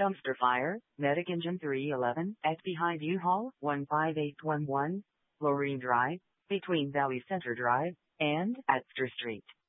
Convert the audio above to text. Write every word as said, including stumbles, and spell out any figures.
Dumpster fire, Medic Engine three eleven, at behind U-Haul, one five eight one one, Lorraine Drive, between Valley Center Drive and Astor Street.